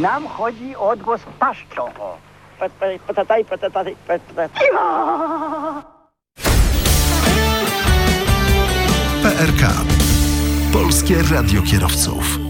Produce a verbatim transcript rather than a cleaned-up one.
Nam chodzi o odgłos paszczą. O. Patataj, patataj, patataj. P R K. Polskie Radio Kierowców.